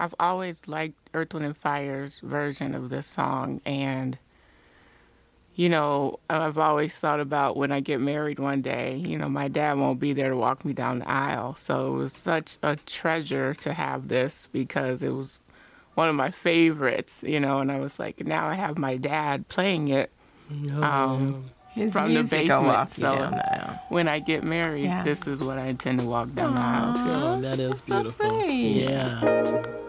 I've always liked Earth, Wind, and Fire's version of this song. And, I've always thought about when I get married one day, my dad won't be there to walk me down the aisle. So it was such a treasure to have this because it was one of my favorites, and I was like, now I have my dad playing it His from the music will basement. walk you So down the aisle. when I get married, this is what I intend to walk down the aisle to. Oh, that is so beautiful. sweet. Yeah.